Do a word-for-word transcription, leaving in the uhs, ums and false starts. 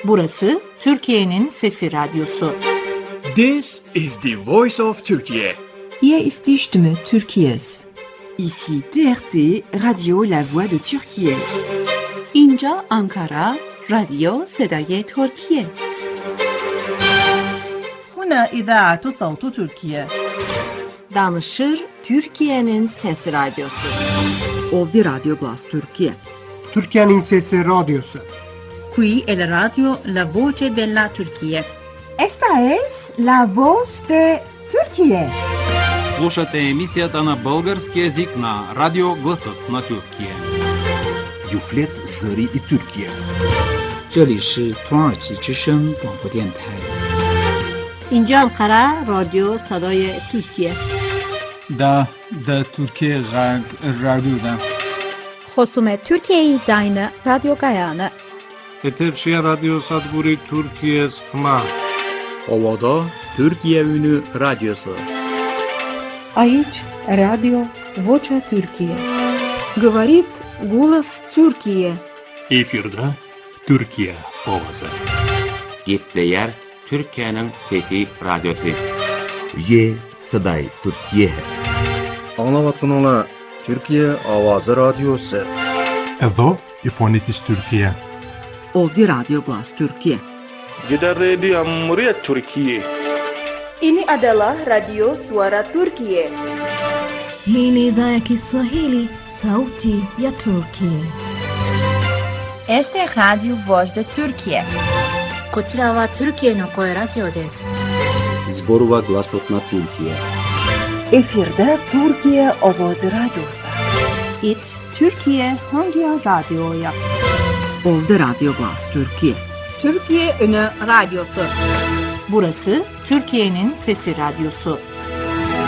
Burası Türkiye'nin Sesi Radyosu. This is the voice of Turkey. Hier ist die Stimme Türkiye's. Ici T R T, Radio La Voix de Türkiye. اینجا آنکارا، رادیو صدای ترکیه. هنا إذاعة صوت تركيا. Danışır Türkiye'nin Sesi Radyosu. Ovdi Radyo Glas Türkiye. Türkiye'nin Sesi Radyosu. Qui è la radio La Voce della Turquía. Esta es La Voz de Türkiye. Слушате емисията на български език на Радио Гласът на Türkiye. Юфлет Зари и Türkiye. 这里是土耳其之声广播电台。 اینجا انقره رادیو صدای ترکیه. دا دا ترکیه غرب رادیو دا. خصوم ترکیه زاین رادیو گایانه. Eterşehir Radyo Sadburi Türkiye Sıkma. Ovada Türkiye Ünü Radyosu. Aici Radio Vocea Türkiye. Говорит голос Türkiye. Efirde Türkiye Ovası. Gepleyer Türkiye'nin Fethi Radyosu. Ye Saday Türkiye. Anlavatınla Türkiye Avazı Radyosu. Evo İfonitis Türkiye. Ovdi Radyo Glas Türkiye. Jeddah Radio Muriat Türkiye. Ini adalah Radio Suara Turkiye. Hii ni idhaa ya Kiswahili, Sauti ya Turkiye. Este es Radio Voz de Turkiye. こちらはトルキエの声ラジオです。 Zborova Glasot na Türkiye. Efirde Türkiye Ovoz Radyosu. It Türkiye Hangi Radyo'ya? Ovdi Radyo Glas Türkiye. Türkiye Ünü Radyosu. Burası Türkiye'nin Sesi Radyosu.